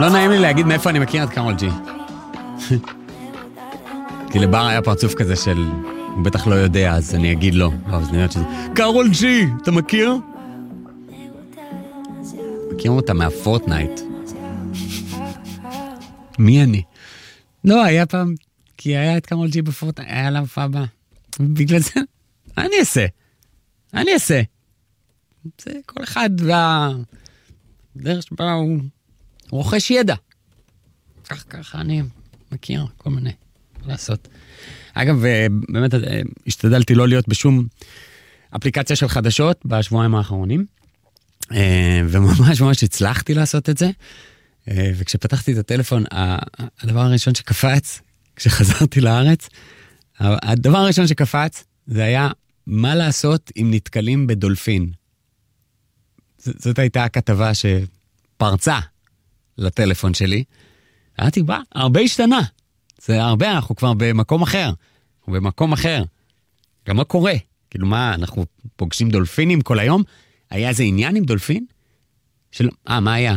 לא נעים לי להגיד מאיפה אני מכיר את קארול ג'י. כי לבר היה פרצוף כזה של, הוא בטח לא יודע, אז אני אגיד לו. לא, אז נראה שזה, קארול ג'י, אתה מכיר? מכיר אותה מהפורטנייט. מי אני? לא, היה פעם, כי היה את קארול ג'י בפורטנייט, היה לה הופעה הבאה. בגלל זה, אני אעשה. זה כל אחד והדרך שבה הוא רוכש ידע. ככה אני מכיר כל מיני לעשות. אגב, באמת השתדלתי לא להיות בשום אפליקציה של חדשות בשבועיים האחרונים, וממש ממש הצלחתי לעשות את זה, וכשפתחתי את הטלפון, הדבר הראשון שקפץ, כשחזרתי לארץ, הדבר הראשון שקפץ, זה היה מה לעשות אם נתקלים בדולפין. זאת הייתה הכתבה שפרצה לטלפון שלי. אמרתי, הרבה השתנה. זה הרבה, אנחנו כבר במקום אחר. גם מה קורה? כאילו מה, אנחנו פוגשים דולפינים כל היום? היה איזה עניין עם דולפין? מה היה?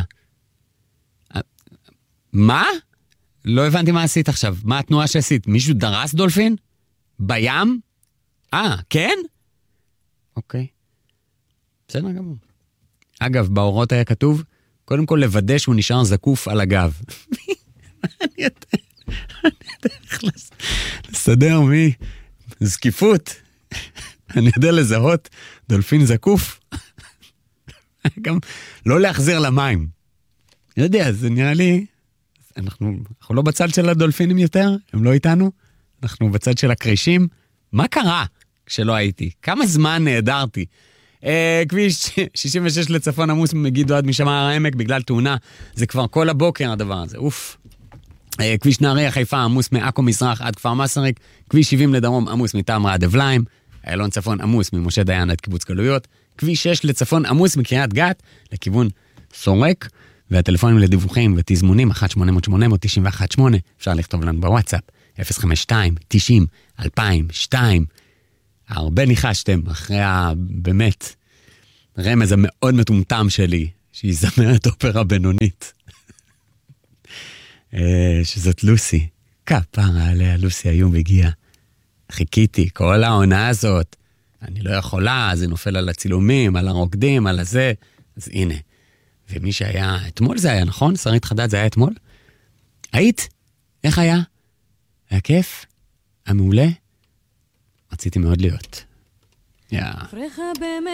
מה? לא הבנתי מה עשית עכשיו. מה התנועה שעשית? מישהו דרס דולפין? בים? כן? אוקיי. בסדר גמור. אגב, בהוראות היה כתוב, קודם כל לוודא שהוא נשאר זקוף על הגב. אני יודע איך לסדר זקיפות. אני יודע לזהות דולפין זקוף. גם לא להחזיר למים. לא יודע, זה נראה לי, אנחנו לא בצד של הדולפינים יותר, הם לא איתנו, אנחנו בצד של הקרישים. מה קרה כשלא הייתי? כמה זמן נהדרתי? כביש 66 לצפון עמוס מגידו עד משמר העמק בגלל תאונה, זה כבר כל הבוקר הדבר הזה, אוף. כביש נהריה חיפה עמוס מעכו מזרח עד כפר מסריק, כביש 70 לדרום עמוס מטעם רעד אבליים, איילון צפון עמוס ממשה דיין עד קיבוץ גלויות, כביש 6 לצפון עמוס מקריית גת לכיוון סורק, והטלפונים לדיווחים ותזמונים 1-800-891-8, אפשר לכתוב לנו בוואטסאפ 052-90-2002. הרבה ניחשתם אחרי באמת רמז המאוד מטומטם שלי, שהיא זמרת אופרה בינונית. שזאת לוסי. כפרה עליה, לוסי היום הגיעה. חיכיתי, כל העונה הזאת. אני לא יכולה, זה נופל על הצילומים, על הרוקדים, על הזה. אז הנה. ומי שהיה, אתמול זה היה, נכון? שרית חדד זה היה אתמול? היית? איך היה? היה כיף? היה מעולה? רציתי מאוד להיות.